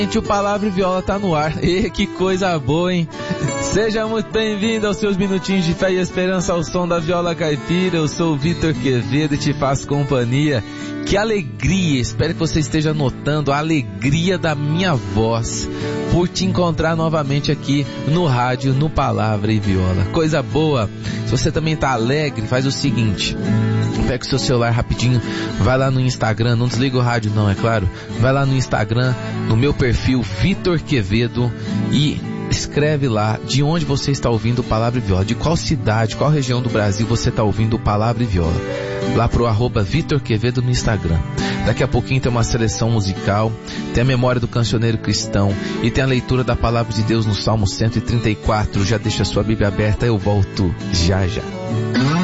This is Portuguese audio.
O Palavra e Viola tá no ar. E que coisa boa, hein? Seja muito bem-vindo aos seus minutinhos de fé e esperança ao som da viola caipira. Eu sou o Vitor Quevedo e te faço companhia. Que alegria, espero que você esteja notando a alegria da minha voz por te encontrar novamente aqui no rádio, no Palavra e Viola. Coisa boa. Se você também tá alegre, faz o seguinte: pega o seu celular rapidinho, vai lá no Instagram, não desliga o rádio não, é claro. Vai lá no Instagram, no meu perfil Vitor Quevedo, e escreve lá de onde você está ouvindo o Palavra e Viola, de qual cidade, qual região do Brasil você está ouvindo o Palavra e Viola. Lá pro @Vitor Quevedo no Instagram. Daqui a pouquinho tem uma seleção musical, tem a memória do cancioneiro cristão e tem a leitura da Palavra de Deus no Salmo 134. Já deixa a sua Bíblia aberta, eu volto já já.